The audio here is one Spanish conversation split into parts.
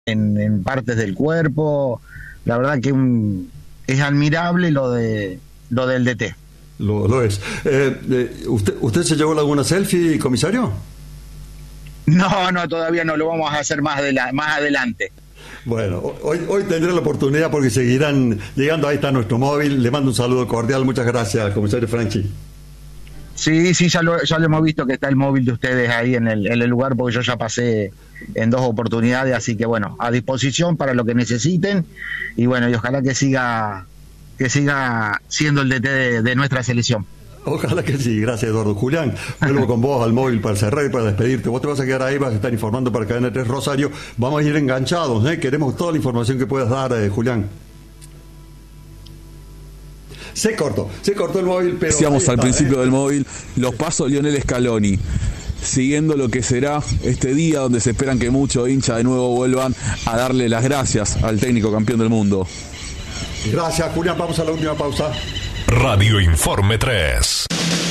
en partes del cuerpo. La verdad que es admirable lo del DT. Lo es. ¿Usted se llevó alguna selfie, comisario? No, todavía no, lo vamos a hacer más adelante. Bueno, hoy tendré la oportunidad porque seguirán llegando. Ahí está nuestro móvil. Le mando un saludo cordial. Muchas gracias, comisario Franchi. Sí, ya lo hemos visto que está el móvil de ustedes ahí en el lugar, porque yo ya pasé en 2 oportunidades, así que bueno, a disposición para lo que necesiten, y bueno, y ojalá que siga siendo el DT de nuestra selección. Ojalá que sí, gracias Eduardo. Julián, vuelvo con vos al móvil para cerrar y para despedirte. Vos te vas a quedar ahí, vas a estar informando para Cadena 3 Rosario. Vamos a ir enganchados, queremos toda la información que puedas dar, Julián. Se cortó el móvil, pero... Decíamos al principio del móvil, los pasos de Lionel Scaloni, siguiendo lo que será este día donde se esperan que muchos hinchas de nuevo vuelvan a darle las gracias al técnico campeón del mundo. Gracias, Julián. Vamos a la última pausa. Radio Informe 3.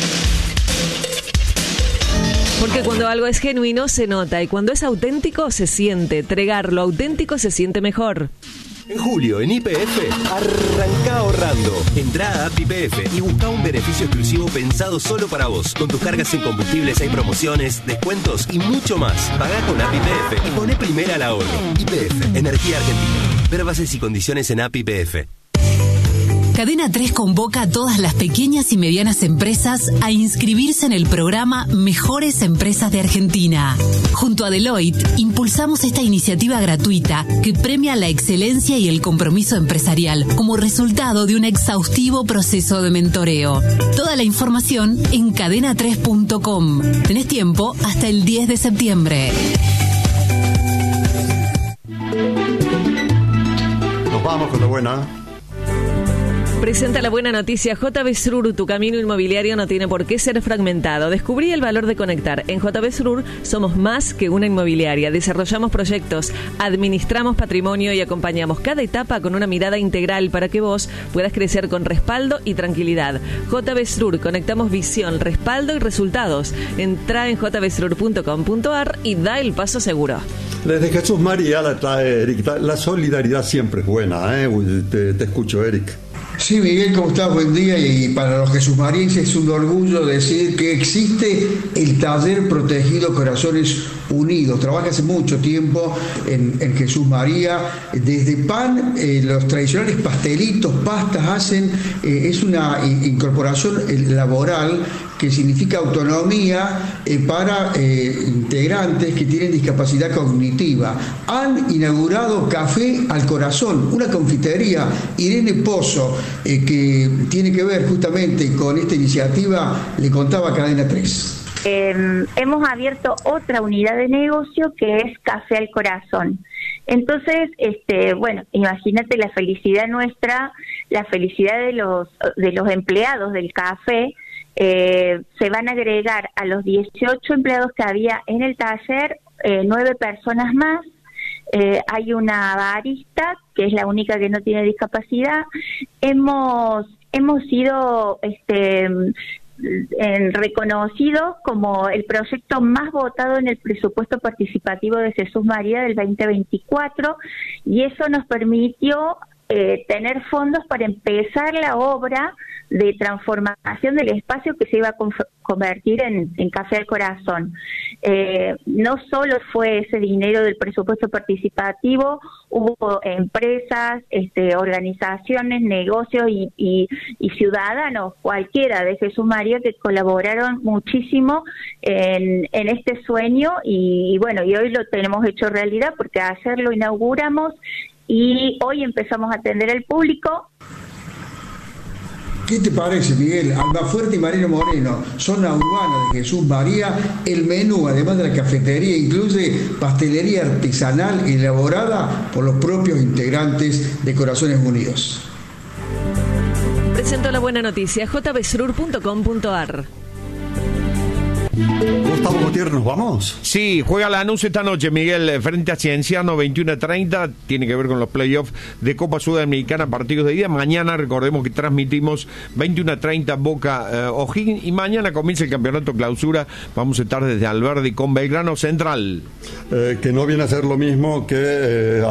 Porque cuando algo es genuino se nota y cuando es auténtico se siente. Tregar lo auténtico se siente mejor. En julio, en YPF, arranca ahorrando. Entrá a App YPF y busca un beneficio exclusivo pensado solo para vos. Con tus cargas en combustibles hay promociones, descuentos y mucho más. Pagá con App YPF y poné primera al ahorro. YPF, Energía Argentina. Ver bases y condiciones en App YPF. Cadena 3 convoca a todas las pequeñas y medianas empresas a inscribirse en el programa Mejores Empresas de Argentina. Junto a Deloitte, impulsamos esta iniciativa gratuita que premia la excelencia y el compromiso empresarial como resultado de un exhaustivo proceso de mentoreo. Toda la información en cadena3.com. Tenés tiempo hasta el 10 de septiembre. Nos vamos con la buena. Presenta la buena noticia. JB Srur, tu camino inmobiliario no tiene por qué ser fragmentado. Descubrí el valor de conectar. En JB Srur somos más que una inmobiliaria. Desarrollamos proyectos, administramos patrimonio y acompañamos cada etapa con una mirada integral para que vos puedas crecer con respaldo y tranquilidad. JB Srur, conectamos visión, respaldo y resultados. Entrá en jbsrur.com.ar y da el paso seguro. Desde Jesús María la trae Eric. La solidaridad siempre es buena, Te escucho, Eric. Sí, Miguel, ¿cómo estás? Buen día. Y para los jesúsmarienses es un orgullo decir que existe el taller protegido Corazones Unidos. Trabaja hace mucho tiempo en Jesús María. Desde pan, los tradicionales pastelitos, pastas hacen, es una incorporación laboral que significa autonomía para integrantes que tienen discapacidad cognitiva. Han inaugurado Café al Corazón, una confitería, Irene Pozo, que tiene que ver justamente con esta iniciativa, le contaba Cadena 3. Hemos abierto otra unidad de negocio que es Café al Corazón. Entonces, bueno, imagínate la felicidad nuestra, la felicidad de los empleados del café. Se van a agregar a los 18 empleados que había en el taller 9 personas más. Hay una barista que es la única que no tiene discapacidad. Hemos sido reconocidos como el proyecto más votado en el presupuesto participativo de Jesús María del 2024, y eso nos permitió tener fondos para empezar la obra de transformación del espacio que se iba a convertir en Café al Corazón. No solo fue ese dinero del presupuesto participativo, hubo empresas, organizaciones, negocios y ciudadanos, cualquiera de Jesús María, que colaboraron muchísimo en este sueño, y bueno, y hoy lo tenemos hecho realidad porque ayer lo inauguramos y hoy empezamos a atender al público. ¿Qué te parece, Miguel? Almafuerte y Marino Moreno, zona urbana de Jesús María. El menú, además de la cafetería, incluye pastelería artesanal elaborada por los propios integrantes de Corazones Unidos. Presento la buena noticia, jbsrur.com.ar. Gustavo Gutiérrez, ¿nos vamos? Sí, juega Lanús esta noche, Miguel, frente a Cienciano, 21:30. Tiene que ver con los playoffs de Copa Sudamericana, partidos de ida. Mañana, recordemos que transmitimos 21:30 Boca O'Higgins. Y mañana comienza el campeonato clausura. Vamos a estar desde Alberdi con Belgrano Central. Que no viene a ser lo mismo que